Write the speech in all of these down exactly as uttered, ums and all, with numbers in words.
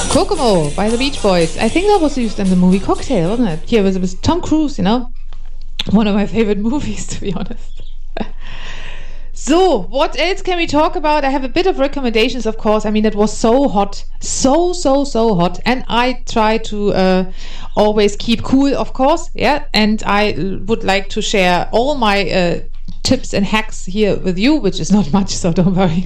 Kokomo by the Beach Boys. I think that was used in the movie Cocktail, wasn't it? Yeah, it was, it was Tom Cruise, you know? One of my favorite movies, to be honest. So, what else can we talk about? I have a bit of recommendations, of course. I mean, it was so hot. So, so, so hot. And I try to uh, always keep cool, of course. Yeah. And I would like to share all my uh, tips and hacks here with you, which is not much, so don't worry.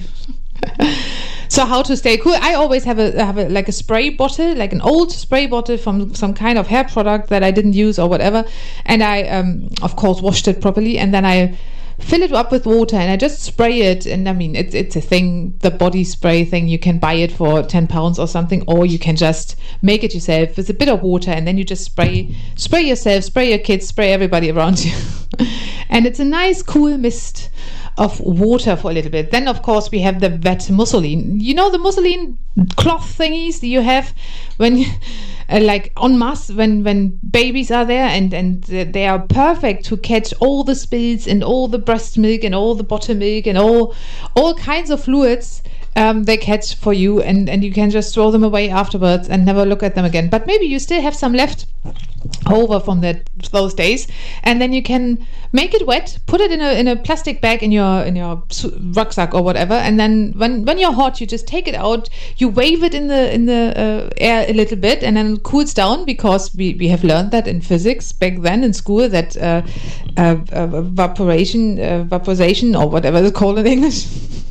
So how to stay cool? I always have a have a like a spray bottle, like an old spray bottle from some kind of hair product that I didn't use or whatever, and I um of course washed it properly, and then I fill it up with water and I just spray it. And I mean, it's it's a thing, the body spray thing. You can buy it for ten pounds or something, or you can just make it yourself with a bit of water, and then you just spray spray yourself, spray your kids, spray everybody around you, and it's a nice cool mist of water for a little bit. Then of course we have the wet mousseline. You know the mousseline cloth thingies that you have when uh, like en masse when when babies are there, and and they are perfect to catch all the spills and all the breast milk and all the buttermilk and all all kinds of fluids um, they catch for you, and and you can just throw them away afterwards and never look at them again. But maybe you still have some left over from that those days, and then you can make it wet, put it in a in a plastic bag in your in your rucksack or whatever, and then when when you're hot, you just take it out, you wave it in the in the uh, air a little bit, and then it cools down, because we we have learned that in physics back then in school, that uh, uh, uh, evaporation uh, vaporization or whatever they call it in English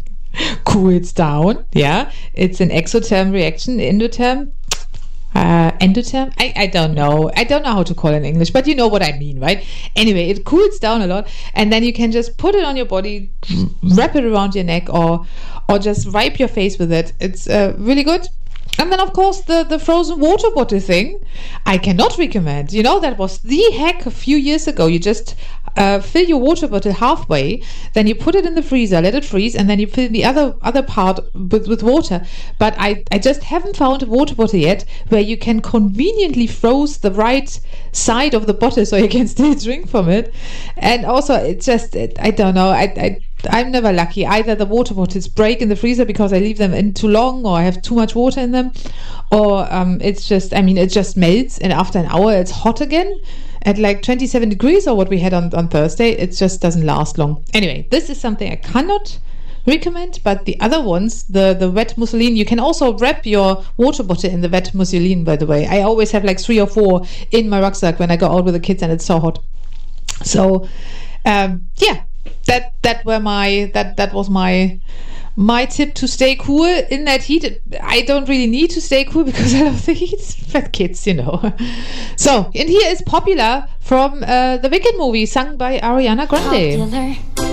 cools down. Yeah, it's an exotherm reaction. Endotherm. Uh, endotherm? I, I don't know. I don't know how to call it in English, but you know what I mean, right? Anyway, it cools down a lot, and then you can just put it on your body, wrap it around your neck, or or just wipe your face with it. It's uh, really good. And then, of course, the, the frozen water bottle thing, I cannot recommend. You know, that was the hack a few years ago. You just uh, fill your water bottle halfway, then you put it in the freezer, let it freeze, and then you fill the other other part with, with water. But I, I just haven't found a water bottle yet where you can conveniently froze the right side of the bottle so you can still drink from it. And also, it's just, it, I don't know, I... I I'm never lucky. Either the water bottles break in the freezer because I leave them in too long, or I have too much water in them, or um, it's just, I mean, it just melts, and after an hour it's hot again at like twenty-seven degrees, or what we had on, on Thursday. It just doesn't last long. Anyway, this is something I cannot recommend, but the other ones, the, the wet mousseline, you can also wrap your water bottle in the wet mousseline, by the way. I always have like three or four in my rucksack when I go out with the kids and it's so hot. So, um, yeah. That that were my that that was my my tip to stay cool in that heat. I don't really need to stay cool because I love the heat, but kids, you know. So, and here is Popular from uh, the Wicked movie, sung by Ariana Grande. Popular.